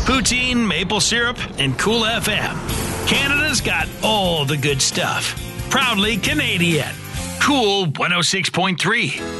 Poutine, maple syrup, and Cool FM. Canada's got all the good stuff. Proudly Canadian. Cool 106.3.